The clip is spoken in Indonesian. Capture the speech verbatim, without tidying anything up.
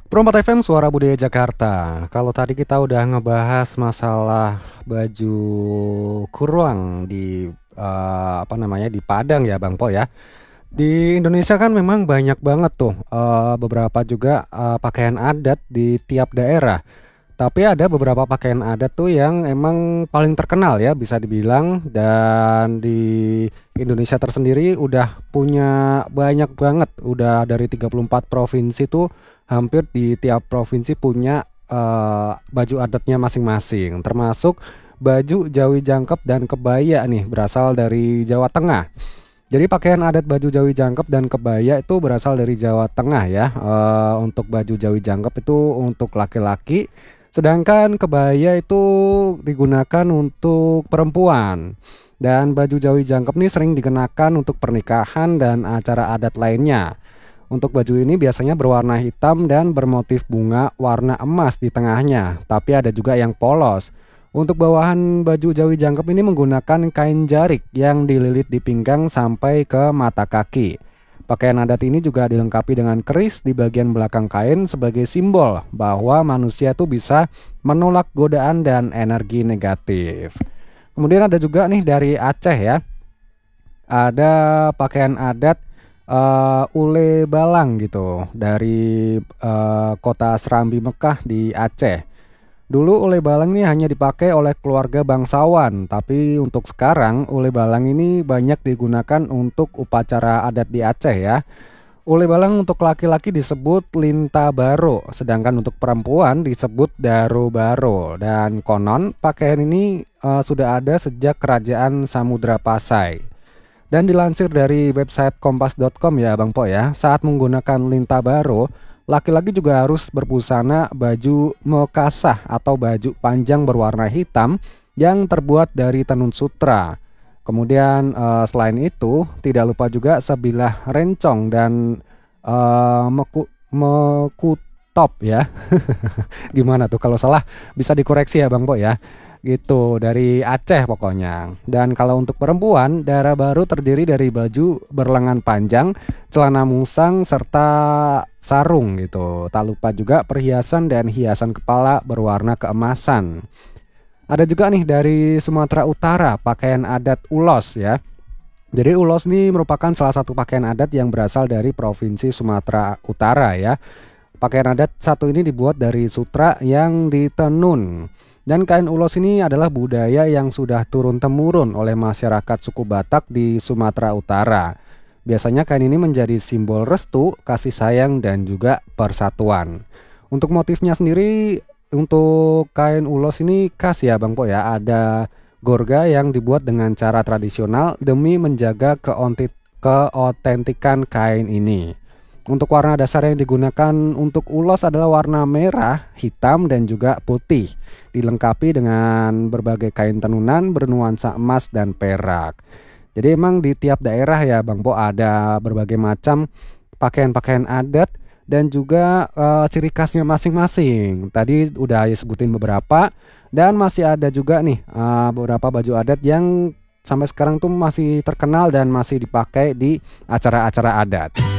Perompak F M Suara Budaya Jakarta. Kalau tadi kita udah ngebahas masalah baju kurung di eh, apa namanya di Padang ya Bang Po ya. Di Indonesia kan memang banyak banget tuh eh, beberapa juga eh, pakaian adat di tiap daerah. Tapi ada beberapa pakaian adat tuh yang emang paling terkenal ya bisa dibilang, dan di Indonesia tersendiri udah punya banyak banget, udah dari tiga puluh empat provinsi tuh hampir di tiap provinsi punya eh, baju adatnya masing-masing, termasuk baju Jawi Jangkep dan kebaya nih berasal dari Jawa Tengah. Jadi pakaian adat baju Jawi Jangkep dan kebaya itu berasal dari Jawa Tengah ya. Eh, untuk baju Jawi Jangkep itu untuk laki-laki, sedangkan kebaya itu digunakan untuk perempuan. Dan baju Jawi Jangkep nih sering dikenakan untuk pernikahan dan acara adat lainnya. Untuk baju ini biasanya berwarna hitam dan bermotif bunga warna emas di tengahnya, tapi ada juga yang polos. Untuk bawahan baju Jawi Jangkep ini menggunakan kain jarik yang dililit di pinggang sampai ke mata kaki. Pakaian adat ini juga dilengkapi dengan keris di bagian belakang kain sebagai simbol bahwa manusia tuh bisa menolak godaan dan energi negatif. Kemudian ada juga nih dari Aceh ya. Ada pakaian adat eh, Ule Balang gitu dari eh, kota Serambi Mekah di Aceh. Dulu ule balang ini hanya dipakai oleh keluarga bangsawan, tapi untuk sekarang ule balang ini banyak digunakan untuk upacara adat di Aceh ya. Ule balang untuk laki-laki disebut linta baro, sedangkan untuk perempuan disebut daro baro. Dan konon pakaian ini eh, sudah ada sejak kerajaan Samudra Pasai. Dan dilansir dari website kompas dot com ya Bang Po ya, saat menggunakan linta baro, laki-laki juga harus berbusana baju mokasah atau baju panjang berwarna hitam yang terbuat dari tenun sutra. Kemudian eh, selain itu tidak lupa juga sebilah rencong dan eh, meku, mekutop ya. Gimana tuh kalau salah bisa dikoreksi ya Bang Po ya. Gitu dari Aceh pokoknya. Dan kalau untuk perempuan, darah baru terdiri dari baju berlengan panjang, celana musang serta sarung gitu. Tak lupa juga perhiasan dan hiasan kepala berwarna keemasan. Ada juga nih dari Sumatera Utara, pakaian adat ulos ya. Jadi ulos ini merupakan salah satu pakaian adat yang berasal dari provinsi Sumatera Utara ya. Pakaian adat satu ini dibuat dari sutra yang ditenun. Dan kain ulos ini adalah budaya yang sudah turun-temurun oleh masyarakat suku Batak di Sumatera Utara. Biasanya kain ini menjadi simbol restu, kasih sayang, dan juga persatuan. Untuk motifnya sendiri, untuk kain ulos ini khas ya Bang Po ya. Ada gorga yang dibuat dengan cara tradisional demi menjaga keontit- keotentikan kain ini. Untuk warna dasar yang digunakan untuk ulos adalah warna merah, hitam, dan juga putih. Dilengkapi dengan berbagai kain tenunan bernuansa emas dan perak. Jadi emang di tiap daerah ya Bang Po ada berbagai macam pakaian-pakaian adat dan juga eh, ciri khasnya masing-masing. Tadi udah sebutin beberapa, dan masih ada juga nih eh, beberapa baju adat yang sampai sekarang tuh masih terkenal dan masih dipakai di acara-acara adat.